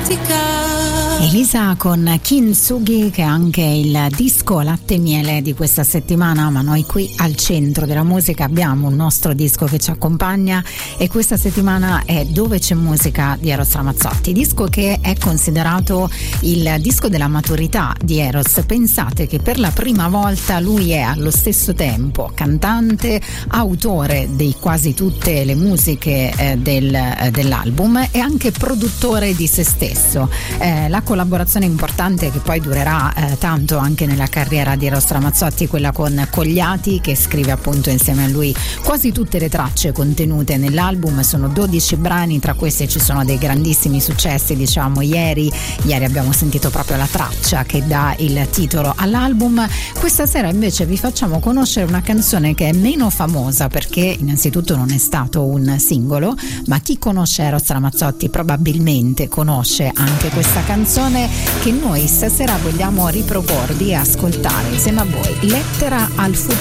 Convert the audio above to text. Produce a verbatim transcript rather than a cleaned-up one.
Elisa con Kintsugi, che è anche il disco latte e miele di questa settimana, ma noi qui al Centro della Musica abbiamo un nostro disco che ci accompagna e questa settimana è Dove c'è musica di Eros Ramazzotti, disco che è considerato il disco della maturità di Eros. Pensate che per la prima volta lui è allo stesso tempo cantante, autore di quasi tutte le musiche eh, del, eh, dell'album e anche produttore di se stesso. Eh, la collaborazione importante che poi durerà eh, tanto anche nella carriera di Eros Ramazzotti, quella con Cogliati, che scrive appunto insieme a lui quasi tutte le tracce contenute nell'album. Sono dodici brani, tra questi ci sono dei grandissimi successi, diciamo ieri ieri abbiamo sentito proprio la traccia che dà il titolo all'album. Questa sera invece vi facciamo conoscere una canzone che è meno famosa perché innanzitutto non è stato un singolo, ma chi conosce Eros Ramazzotti probabilmente conosce anche questa canzone che noi stasera vogliamo riproporvi e ascoltare insieme a voi. Lettera al futuro.